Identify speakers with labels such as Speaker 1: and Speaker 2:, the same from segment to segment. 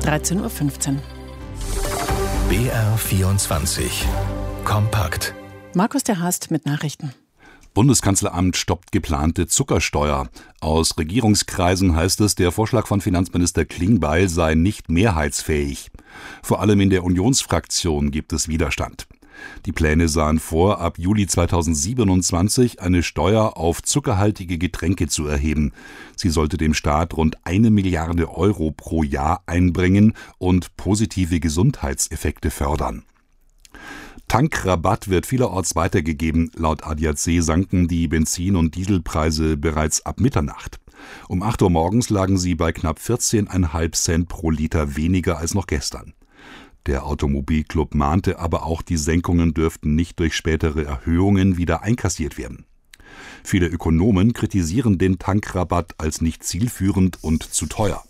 Speaker 1: 13.15 Uhr.
Speaker 2: BR24 Kompakt.
Speaker 1: Markus der Haast mit Nachrichten.
Speaker 3: Bundeskanzleramt stoppt geplante Zuckersteuer. Aus Regierungskreisen heißt es, der Vorschlag von Finanzminister Klingbeil sei nicht mehrheitsfähig. Vor allem in der Unionsfraktion gibt es Widerstand. Die Pläne sahen vor, ab Juli 2027 eine Steuer auf zuckerhaltige Getränke zu erheben. Sie sollte dem Staat rund 1 Milliarde Euro pro Jahr einbringen und positive Gesundheitseffekte fördern. Tankrabatt wird vielerorts weitergegeben. Laut ADAC sanken die Benzin- und Dieselpreise bereits ab Mitternacht. Um 8 Uhr morgens lagen sie bei knapp 14,5 Cent pro Liter weniger als noch gestern. Der Automobilclub mahnte aber auch, die Senkungen dürften nicht durch spätere Erhöhungen wieder einkassiert werden. Viele Ökonomen kritisieren den Tankrabatt als nicht zielführend und zu teuer.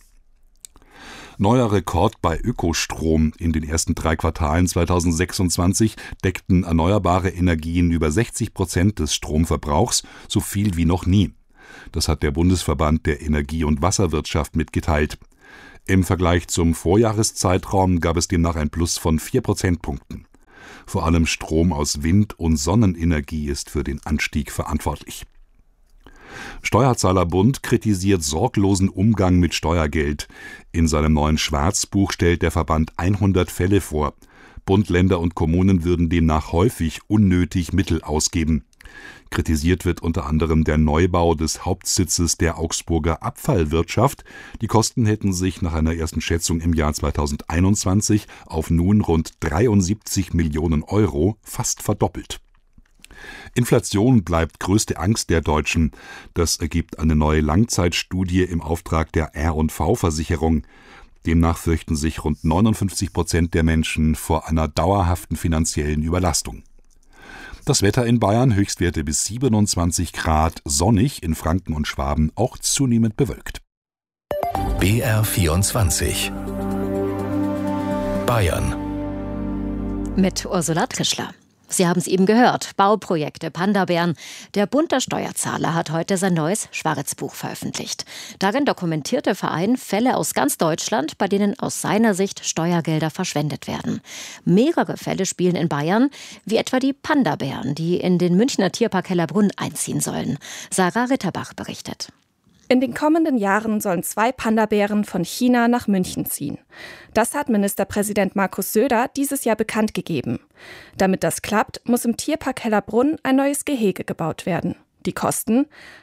Speaker 3: Neuer Rekord bei Ökostrom. In den ersten 3 Quartalen 2026 deckten erneuerbare Energien über 60% des Stromverbrauchs, so viel wie noch nie. Das hat der Bundesverband der Energie- und Wasserwirtschaft mitgeteilt. Im Vergleich zum Vorjahreszeitraum gab es demnach ein Plus von 4 Prozentpunkten. Vor allem Strom aus Wind- und Sonnenenergie ist für den Anstieg verantwortlich. Steuerzahlerbund kritisiert sorglosen Umgang mit Steuergeld. In seinem neuen Schwarzbuch stellt der Verband 100 Fälle vor. Bund, Länder und Kommunen würden demnach häufig unnötig Mittel ausgeben. Kritisiert wird unter anderem der Neubau des Hauptsitzes der Augsburger Abfallwirtschaft. Die Kosten hätten sich nach einer ersten Schätzung im Jahr 2021 auf nun rund 73 Millionen Euro fast verdoppelt. Inflation bleibt größte Angst der Deutschen. Das ergibt eine neue Langzeitstudie im Auftrag der R&V-Versicherung. Demnach fürchten sich rund 59% der Menschen vor einer dauerhaften finanziellen Überlastung. Das Wetter in Bayern, Höchstwerte bis 27 Grad, sonnig, in Franken und Schwaben auch zunehmend bewölkt.
Speaker 2: BR24 Bayern
Speaker 4: Mit Ursula Trischler. Sie haben es eben gehört, Bauprojekte, Panda-Bären. Der Bund der Steuerzahler hat heute sein neues Schwarzbuch veröffentlicht. Darin dokumentiert der Verein Fälle aus ganz Deutschland, bei denen aus seiner Sicht Steuergelder verschwendet werden. Mehrere Fälle spielen in Bayern, wie etwa die Panda-Bären, die in den Münchner Tierpark Hellerbrunn einziehen sollen. Sarah Ritterbach berichtet.
Speaker 5: In den kommenden Jahren sollen 2 Panda-Bären von China nach München ziehen. Das hat Ministerpräsident Markus Söder dieses Jahr bekannt gegeben. Damit das klappt, muss im Tierpark Hellerbrunn ein neues Gehege gebaut werden. Die Kosten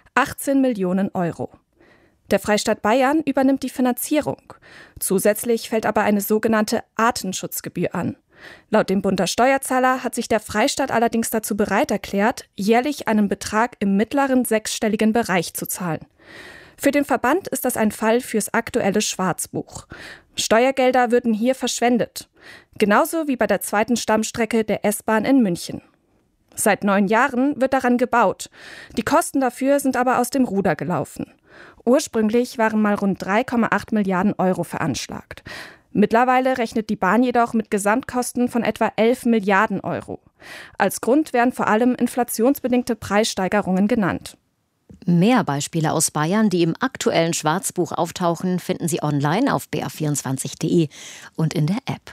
Speaker 5: 18 Millionen Euro. Der Freistaat Bayern übernimmt die Finanzierung. Zusätzlich fällt aber eine sogenannte Artenschutzgebühr an. Laut dem Bund der Steuerzahler hat sich der Freistaat allerdings dazu bereit erklärt, jährlich einen Betrag im mittleren 6-stelligen Bereich zu zahlen. Für den Verband ist das ein Fall fürs aktuelle Schwarzbuch. Steuergelder würden hier verschwendet. Genauso wie bei der 2. Stammstrecke der S-Bahn in München. Seit 9 Jahren wird daran gebaut. Die Kosten dafür sind aber aus dem Ruder gelaufen. Ursprünglich waren mal rund 3,8 Milliarden Euro veranschlagt. Mittlerweile rechnet die Bahn jedoch mit Gesamtkosten von etwa 11 Milliarden Euro. Als Grund werden vor allem inflationsbedingte Preissteigerungen genannt.
Speaker 4: Mehr Beispiele aus Bayern, die im aktuellen Schwarzbuch auftauchen, finden Sie online auf br24.de und in der App.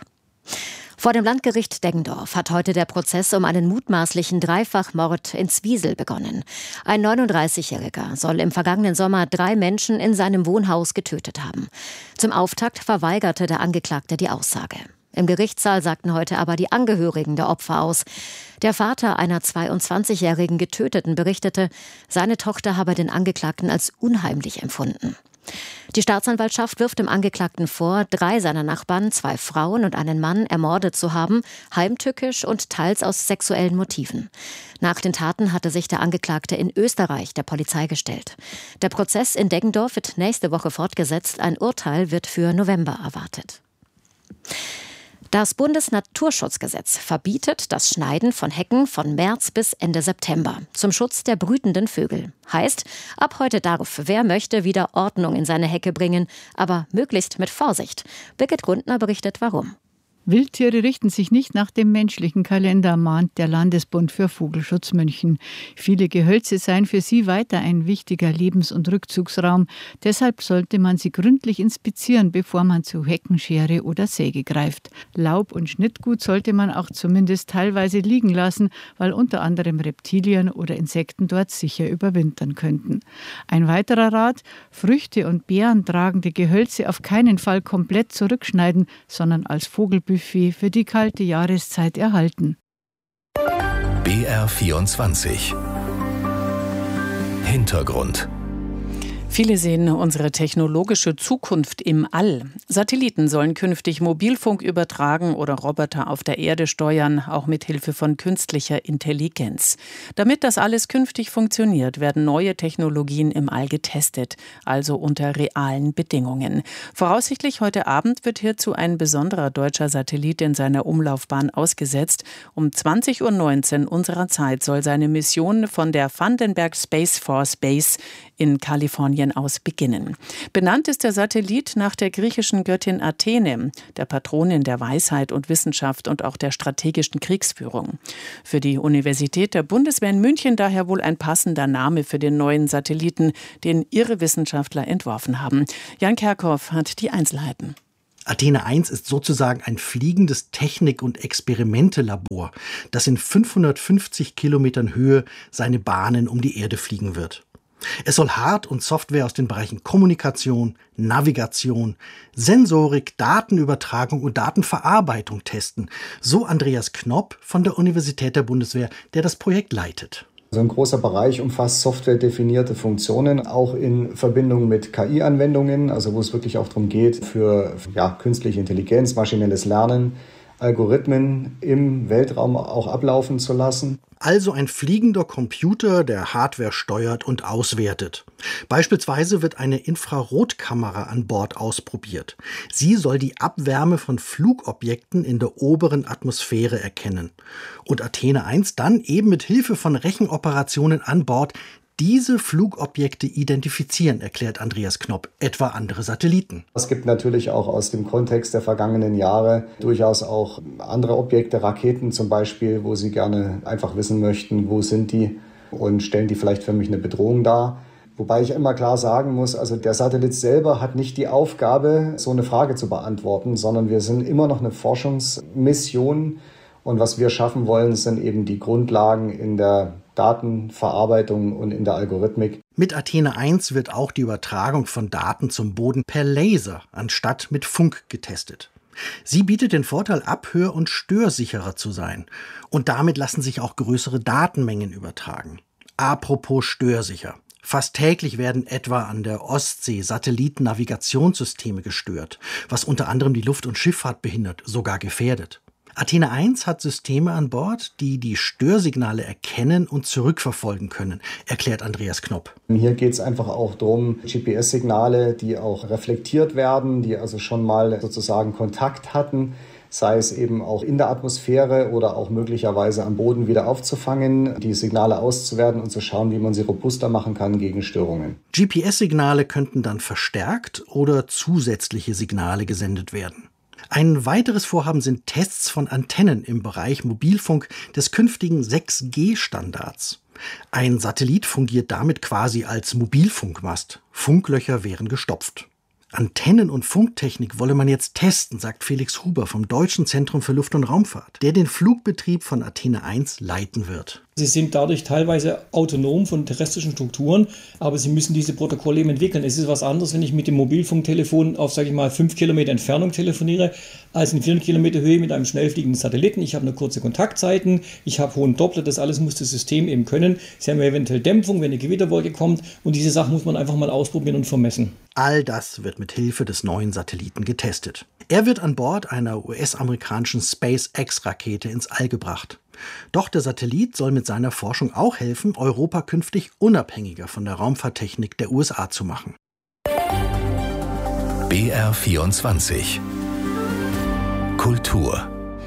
Speaker 4: Vor dem Landgericht Deggendorf hat heute der Prozess um einen mutmaßlichen Dreifachmord in Zwiesel begonnen. Ein 39-Jähriger soll im vergangenen Sommer 3 Menschen in seinem Wohnhaus getötet haben. Zum Auftakt verweigerte der Angeklagte die Aussage. Im Gerichtssaal sagten heute aber die Angehörigen der Opfer aus. Der Vater einer 22-jährigen Getöteten berichtete, seine Tochter habe den Angeklagten als unheimlich empfunden. Die Staatsanwaltschaft wirft dem Angeklagten vor, 3 seiner Nachbarn, 2 Frauen und einen Mann ermordet zu haben, heimtückisch und teils aus sexuellen Motiven. Nach den Taten hatte sich der Angeklagte in Österreich der Polizei gestellt. Der Prozess in Deggendorf wird nächste Woche fortgesetzt. Ein Urteil wird für November erwartet. Das Bundesnaturschutzgesetz verbietet das Schneiden von Hecken von März bis Ende September zum Schutz der brütenden Vögel. Heißt, ab heute darf, wer möchte, wieder Ordnung in seine Hecke bringen, aber möglichst mit Vorsicht. Birgit Grundner berichtet, warum.
Speaker 6: Wildtiere richten sich nicht nach dem menschlichen Kalender, mahnt der Landesbund für Vogelschutz München. Viele Gehölze seien für sie weiter ein wichtiger Lebens- und Rückzugsraum. Deshalb sollte man sie gründlich inspizieren, bevor man zu Heckenschere oder Säge greift. Laub und Schnittgut sollte man auch zumindest teilweise liegen lassen, weil unter anderem Reptilien oder Insekten dort sicher überwintern könnten. Ein weiterer Rat: Früchte und Beeren tragende Gehölze auf keinen Fall komplett zurückschneiden, sondern als Vogelbuffet für die kalte Jahreszeit erhalten.
Speaker 2: BR24 Hintergrund.
Speaker 1: Viele sehen unsere technologische Zukunft im All. Satelliten sollen künftig Mobilfunk übertragen oder Roboter auf der Erde steuern, auch mit Hilfe von künstlicher Intelligenz. Damit das alles künftig funktioniert, werden neue Technologien im All getestet, also unter realen Bedingungen. Voraussichtlich heute Abend wird hierzu ein besonderer deutscher Satellit in seiner Umlaufbahn ausgesetzt. Um 20:19 Uhr unserer Zeit soll seine Mission von der Vandenberg Space Force Base in Kalifornien aus beginnen. Benannt ist der Satellit nach der griechischen Göttin Athene, der Patronin der Weisheit und Wissenschaft und auch der strategischen Kriegsführung. Für die Universität der Bundeswehr in München daher wohl ein passender Name für den neuen Satelliten, den ihre Wissenschaftler entworfen haben. Jan Kerkhoff hat die Einzelheiten.
Speaker 7: Athene 1 ist sozusagen ein fliegendes Technik- und Experimente-Labor, das in 550 Kilometern Höhe seine Bahnen um die Erde fliegen wird. Es soll Hard- und Software aus den Bereichen Kommunikation, Navigation, Sensorik, Datenübertragung und Datenverarbeitung testen. So Andreas Knopp von der Universität der Bundeswehr, der das Projekt leitet.
Speaker 8: So ein großer Bereich umfasst softwaredefinierte Funktionen, auch in Verbindung mit KI-Anwendungen, also wo es wirklich auch darum geht, für künstliche Intelligenz, maschinelles Lernen, Algorithmen im Weltraum auch ablaufen zu lassen.
Speaker 7: Also ein fliegender Computer, der Hardware steuert und auswertet. Beispielsweise wird eine Infrarotkamera an Bord ausprobiert. Sie soll die Abwärme von Flugobjekten in der oberen Atmosphäre erkennen. Und Athene 1 dann eben mit Hilfe von Rechenoperationen an Bord diese Flugobjekte identifizieren, erklärt Andreas Knopp, etwa andere Satelliten.
Speaker 8: Es gibt natürlich auch aus dem Kontext der vergangenen Jahre durchaus auch andere Objekte, Raketen zum Beispiel, wo Sie gerne einfach wissen möchten, wo sind die und stellen die vielleicht für mich eine Bedrohung dar. Wobei ich immer klar sagen muss, also der Satellit selber hat nicht die Aufgabe, so eine Frage zu beantworten, sondern wir sind immer noch eine Forschungsmission. Und was wir schaffen wollen, sind eben die Grundlagen in der Datenverarbeitung und in der Algorithmik.
Speaker 7: Mit Athene 1 wird auch die Übertragung von Daten zum Boden per Laser anstatt mit Funk getestet. Sie bietet den Vorteil, abhör- und störsicherer zu sein. Und damit lassen sich auch größere Datenmengen übertragen. Apropos störsicher. Fast täglich werden etwa an der Ostsee Satellitennavigationssysteme gestört, was unter anderem die Luft- und Schifffahrt behindert, sogar gefährdet. Athene 1 hat Systeme an Bord, die die Störsignale erkennen und zurückverfolgen können, erklärt Andreas Knopp.
Speaker 8: Hier geht es einfach auch darum, GPS-Signale, die auch reflektiert werden, die also schon mal sozusagen Kontakt hatten, sei es eben auch in der Atmosphäre oder auch möglicherweise am Boden wieder aufzufangen, die Signale auszuwerten und zu schauen, wie man sie robuster machen kann gegen Störungen.
Speaker 7: GPS-Signale könnten dann verstärkt oder zusätzliche Signale gesendet werden. Ein weiteres Vorhaben sind Tests von Antennen im Bereich Mobilfunk des künftigen 6G-Standards. Ein Satellit fungiert damit quasi als Mobilfunkmast. Funklöcher wären gestopft. Antennen- und Funktechnik wolle man jetzt testen, sagt Felix Huber vom Deutschen Zentrum für Luft- und Raumfahrt, der den Flugbetrieb von Athene 1 leiten wird.
Speaker 9: Sie sind dadurch teilweise autonom von terrestrischen Strukturen, aber sie müssen diese Protokolle eben entwickeln. Es ist was anderes, wenn ich mit dem Mobilfunktelefon auf, 5 Kilometer Entfernung telefoniere, als in 400 Kilometer Höhe mit einem schnell fliegenden Satelliten. Ich habe eine kurze Kontaktzeiten, ich habe hohen Doppler, das alles muss das System eben können. Sie haben eventuell Dämpfung, wenn eine Gewitterwolke kommt, und diese Sachen muss man einfach mal ausprobieren und vermessen.
Speaker 7: All das wird mit Hilfe des neuen Satelliten getestet. Er wird an Bord einer US-amerikanischen SpaceX-Rakete ins All gebracht. Doch der Satellit soll mit seiner Forschung auch helfen, Europa künftig unabhängiger von der Raumfahrttechnik der USA zu machen.
Speaker 2: BR24 Kultur.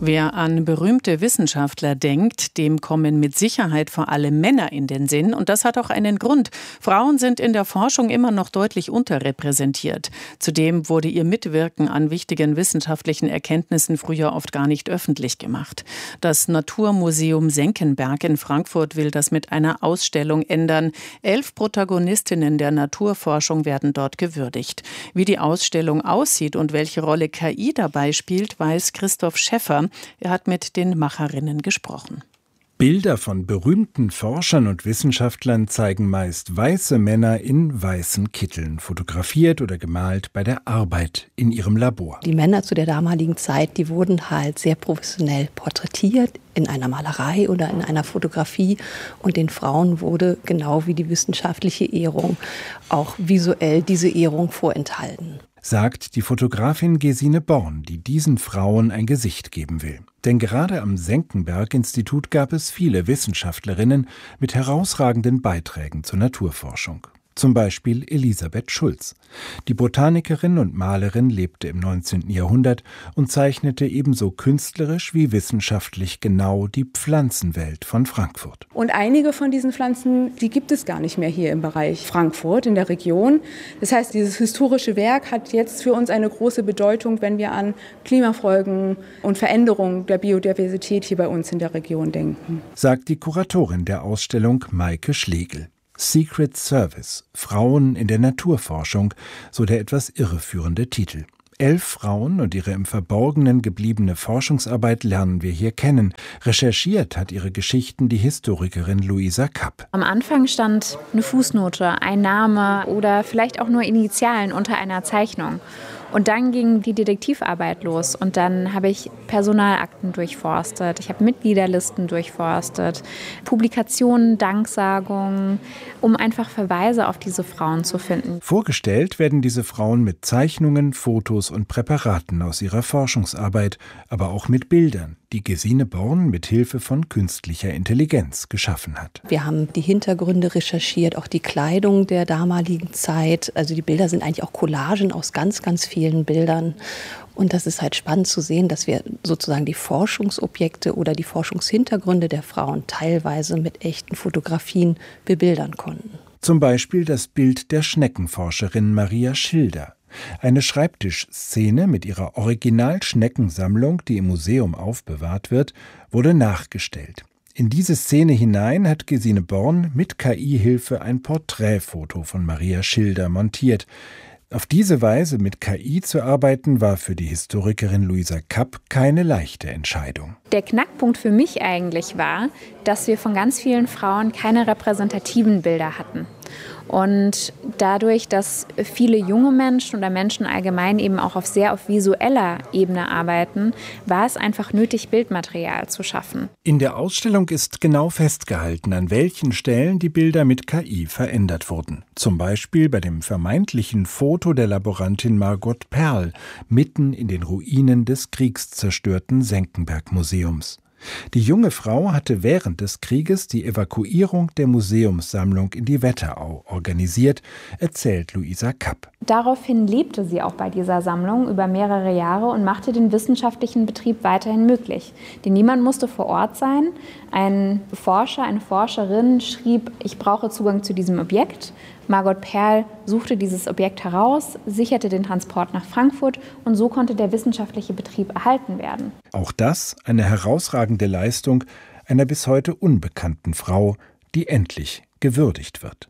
Speaker 1: Wer an berühmte Wissenschaftler denkt, dem kommen mit Sicherheit vor allem Männer in den Sinn. Und das hat auch einen Grund. Frauen sind in der Forschung immer noch deutlich unterrepräsentiert. Zudem wurde ihr Mitwirken an wichtigen wissenschaftlichen Erkenntnissen früher oft gar nicht öffentlich gemacht. Das Naturmuseum Senckenberg in Frankfurt will das mit einer Ausstellung ändern. 11 Protagonistinnen der Naturforschung werden dort gewürdigt. Wie die Ausstellung aussieht und welche Rolle KI dabei spielt, weiß Christoph Schäffer. Er hat mit den Macherinnen gesprochen.
Speaker 10: Bilder von berühmten Forschern und Wissenschaftlern zeigen meist weiße Männer in weißen Kitteln, fotografiert oder gemalt bei der Arbeit in ihrem Labor.
Speaker 11: Die Männer zu der damaligen Zeit, die wurden halt sehr professionell porträtiert in einer Malerei oder in einer Fotografie. Und den Frauen wurde genau wie die wissenschaftliche Ehrung auch visuell diese Ehrung vorenthalten.
Speaker 10: Sagt die Fotografin Gesine Born, die diesen Frauen ein Gesicht geben will. Denn gerade am Senckenberg-Institut gab es viele Wissenschaftlerinnen mit herausragenden Beiträgen zur Naturforschung. Zum Beispiel Elisabeth Schulz. Die Botanikerin und Malerin lebte im 19. Jahrhundert und zeichnete ebenso künstlerisch wie wissenschaftlich genau die Pflanzenwelt von Frankfurt.
Speaker 12: Und einige von diesen Pflanzen, die gibt es gar nicht mehr hier im Bereich Frankfurt, in der Region. Das heißt, dieses historische Werk hat jetzt für uns eine große Bedeutung, wenn wir an Klimafolgen und Veränderungen der Biodiversität hier bei uns in der Region denken.
Speaker 10: Sagt die Kuratorin der Ausstellung Maike Schlegel. Secret Service – Frauen in der Naturforschung, so der etwas irreführende Titel. 11 Frauen und ihre im Verborgenen gebliebene Forschungsarbeit lernen wir hier kennen. Recherchiert hat ihre Geschichten die Historikerin Luisa Kapp.
Speaker 13: Am Anfang stand eine Fußnote, ein Name oder vielleicht auch nur Initialen unter einer Zeichnung. Und dann ging die Detektivarbeit los und dann habe ich Personalakten durchforstet, ich habe Mitgliederlisten durchforstet, Publikationen, Danksagungen, um einfach Verweise auf diese Frauen zu finden.
Speaker 10: Vorgestellt werden diese Frauen mit Zeichnungen, Fotos und Präparaten aus ihrer Forschungsarbeit, aber auch mit Bildern, die Gesine Born mit Hilfe von künstlicher Intelligenz geschaffen hat.
Speaker 11: Wir haben die Hintergründe recherchiert, auch die Kleidung der damaligen Zeit. Also die Bilder sind eigentlich auch Collagen aus ganz, ganz vielen Bildern. Und das ist halt spannend zu sehen, dass wir sozusagen die Forschungsobjekte oder die Forschungshintergründe der Frauen teilweise mit echten Fotografien bebildern konnten.
Speaker 10: Zum Beispiel das Bild der Schneckenforscherin Maria Schilder. Eine Schreibtischszene mit ihrer Original-Schneckensammlung, die im Museum aufbewahrt wird, wurde nachgestellt. In diese Szene hinein hat Gesine Born mit KI-Hilfe ein Porträtfoto von Maria Schilder montiert. Auf diese Weise mit KI zu arbeiten, war für die Historikerin Luisa Kapp keine leichte Entscheidung.
Speaker 13: Der Knackpunkt für mich eigentlich war, dass wir von ganz vielen Frauen keine repräsentativen Bilder hatten. Und dadurch, dass viele junge Menschen oder Menschen allgemein eben auch auf visueller Ebene arbeiten, war es einfach nötig, Bildmaterial zu schaffen.
Speaker 10: In der Ausstellung ist genau festgehalten, an welchen Stellen die Bilder mit KI verändert wurden. Zum Beispiel bei dem vermeintlichen Foto der Laborantin Margot Perl, mitten in den Ruinen des kriegszerstörten Senckenberg-Museums. Die junge Frau hatte während des Krieges die Evakuierung der Museumssammlung in die Wetterau organisiert, erzählt Luisa Kapp.
Speaker 13: Daraufhin lebte sie auch bei dieser Sammlung über mehrere Jahre und machte den wissenschaftlichen Betrieb weiterhin möglich. Denn niemand musste vor Ort sein. Ein Forscher, eine Forscherin schrieb, ich brauche Zugang zu diesem Objekt. Margot Perl suchte dieses Objekt heraus, sicherte den Transport nach Frankfurt und so konnte der wissenschaftliche Betrieb erhalten werden.
Speaker 10: Auch das eine herausragende Leistung einer bis heute unbekannten Frau, die endlich gewürdigt wird.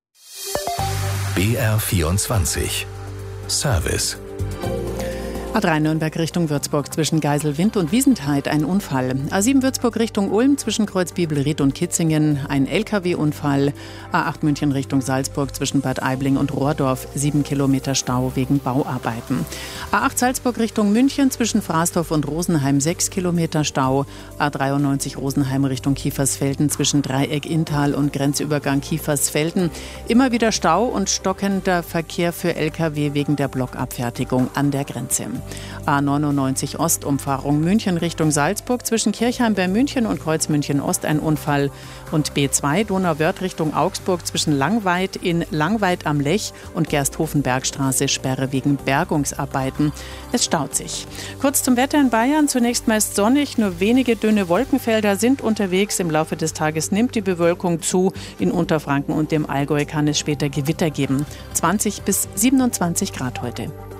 Speaker 2: BR24 Service.
Speaker 1: A3 Nürnberg Richtung Würzburg zwischen Geiselwind und Wiesentheid ein Unfall. A7 Würzburg Richtung Ulm zwischen Kreuzbibelried und Kitzingen ein LKW-Unfall. A8 München Richtung Salzburg zwischen Bad Aibling und Rohrdorf 7 Kilometer Stau wegen Bauarbeiten. A8 Salzburg Richtung München zwischen Frasdorf und Rosenheim 6 Kilometer Stau. A93 Rosenheim Richtung Kiefersfelden zwischen Dreieck Inntal und Grenzübergang Kiefersfelden. Immer wieder Stau und stockender Verkehr für LKW wegen der Blockabfertigung an der Grenze. A99 Ostumfahrung München Richtung Salzburg zwischen Kirchheim bei München und Kreuz München Ost ein Unfall. Und B2 Donauwörth Richtung Augsburg zwischen Langweid in Langweid am Lech und Gersthofen-Bergstraße Sperre wegen Bergungsarbeiten. Minuten. Es staut sich. Kurz zum Wetter in Bayern. Zunächst meist sonnig, nur wenige dünne Wolkenfelder sind unterwegs. Im Laufe des Tages nimmt die Bewölkung zu. In Unterfranken und dem Allgäu kann es später Gewitter geben. 20 bis 27 Grad heute.